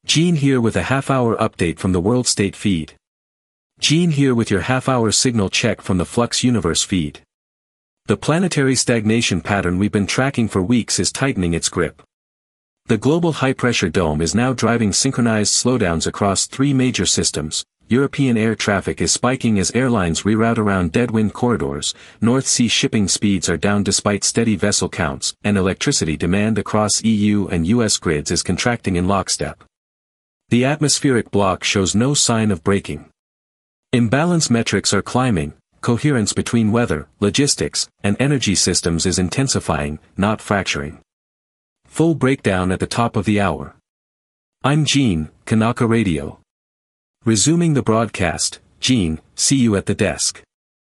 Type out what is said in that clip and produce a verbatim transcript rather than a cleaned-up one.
Gene here with a half-hour update from the World State feed. Gene here with your half-hour signal check from the Flux Universe feed. The planetary stagnation pattern we've been tracking for weeks is tightening its grip. The global high-pressure dome is now driving synchronized slowdowns across three major systems. European air traffic is spiking as airlines reroute around deadwind corridors, North Sea shipping speeds are down despite steady vessel counts, and electricity demand across E U and U S grids is contracting in lockstep. The atmospheric block shows no sign of breaking. Imbalance metrics are climbing, coherence between weather, logistics, and energy systems is intensifying, not fracturing. Full breakdown at the top of the hour. I'm Gene, Kanaka Radio. Resuming the broadcast. Gene, see you at the desk.